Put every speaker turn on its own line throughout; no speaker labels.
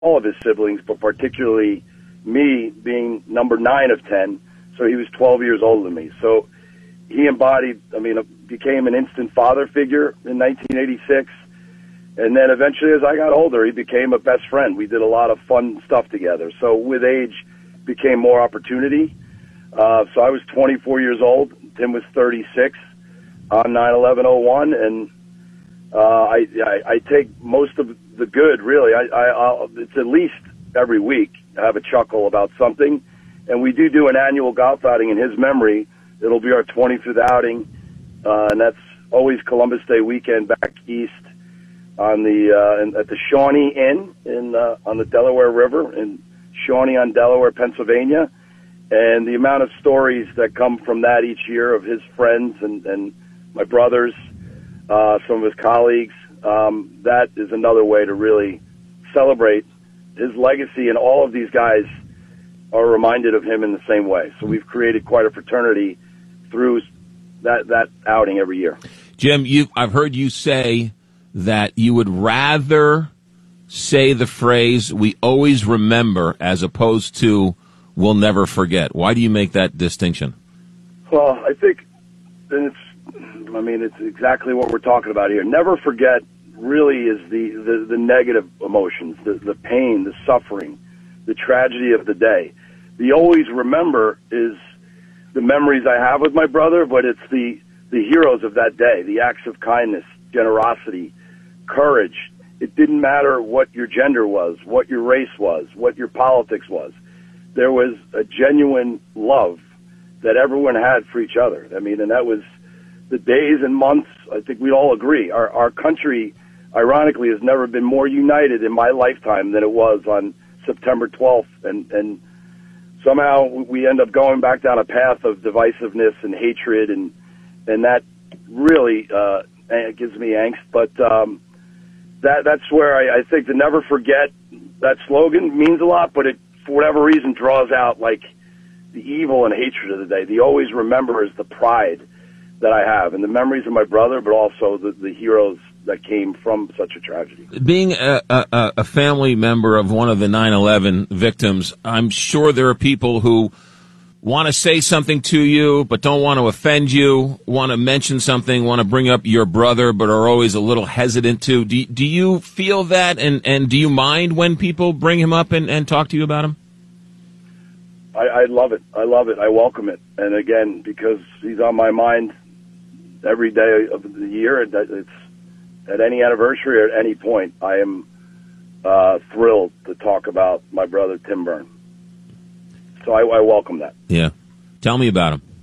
all of his siblings, but particularly me being number 9 of 10. So he was 12 years older than me. So he became an instant father figure in 1986. And then eventually, as I got older, he became a best friend. We did a lot of fun stuff together. So with age became more opportunity. So I was 24 years old. Tim was 36 on 9/11/01, and I take most of the good, really. It's at least every week I have a chuckle about something. And we do an annual golf outing in his memory. It'll be our 25th outing, and that's always Columbus Day weekend back east on at the Shawnee Inn on the Delaware River in Shawnee on Delaware, Pennsylvania. And the amount of stories that come from that each year of his friends and my brothers, some of his colleagues, that is another way to really celebrate his legacy. And all of these guys are reminded of him in the same way. So we've created quite a fraternity through that outing every year.
Jim, I've heard you say that you would rather say the phrase, "we always remember," as opposed to "we'll never forget." Why do you make that distinction?
Well, I think it's exactly what we're talking about here. Never forget really is the negative emotions, the pain, the suffering, the tragedy of the day. The always remember is the memories I have with my brother, but it's the heroes of that day, the acts of kindness, generosity, courage. It didn't matter what your gender was, what your race was, what your politics was. There was a genuine love that everyone had for each other. And that was the days and months. I think we all agree. Our country, ironically, has never been more united in my lifetime than it was on September 12th. And somehow we end up going back down a path of divisiveness and hatred, and that really gives me angst. But that's where I think the never forget, that slogan means a lot, but it, for whatever reason, draws out like the evil and hatred of the day. The always remember is the pride that I have and the memories of my brother, but also the heroes that came from such a tragedy.
Being a family member of one of the 9/11 victims, I'm sure there are people who want to say something to you, but don't want to offend you, want to mention something, want to bring up your brother, but are always a little hesitant to. Do you feel that, and do you mind when people bring him up and talk to you about him?
I love it. I love it. I welcome it. And again, because he's on my mind every day of the year, it's at any anniversary or at any point, I am thrilled to talk about my brother, Tim Byrne. So I welcome that.
Yeah. Tell me about him.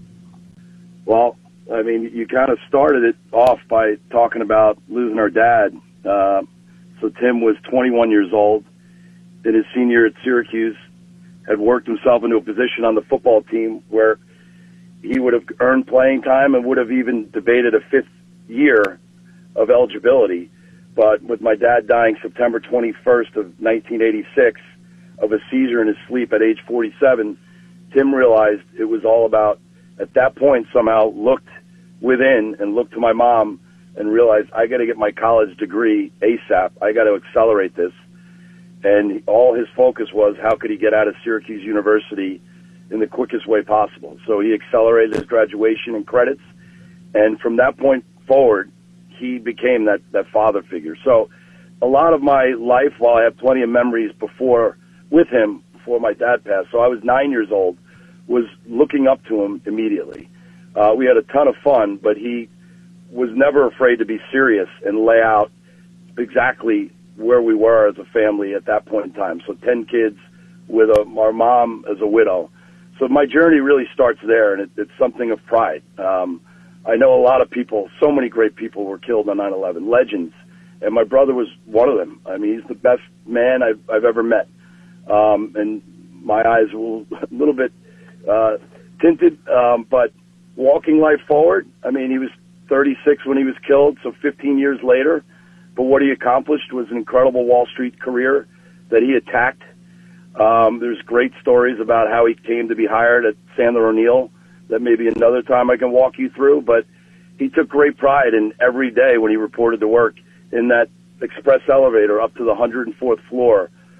Well, you kind of started it off by talking about losing our dad. So Tim was 21 years old. In his senior year at Syracuse, had worked himself into a position on the football team where he would have earned playing time and would have even debated a 5th year of eligibility. But with my dad dying September 21st of 1986 of a seizure in his sleep at age 47, Tim realized it was all about, at that point, somehow looked within and looked to my mom and realized, I got to get my college degree ASAP. I got to accelerate this. And all his focus was, how could he get out of Syracuse University in the quickest way possible? So he accelerated his graduation and credits. And from that point forward, he became that father figure. So a lot of my life, while I have plenty of memories with him before my dad passed, so I was 9 years old, was looking up to him immediately. We had a ton of fun, but he was never afraid to be serious and lay out exactly where we were as a family at that point in time. So 10 kids with our mom as a widow. So my journey really starts there, and it's something of pride. I know a lot of people, so many great people were killed on 9/11, legends, and my brother was one of them. He's the best man I've ever met. And my eyes were a little bit tinted, but walking life forward, he was 36 when he was killed, so 15 years later. But what he accomplished was an incredible Wall Street career that he attacked. There's great stories about how he came to be hired at Sandler O'Neill that maybe another time I can walk you through. But he took great pride in every day when he reported to work in that express elevator up to the 104th floor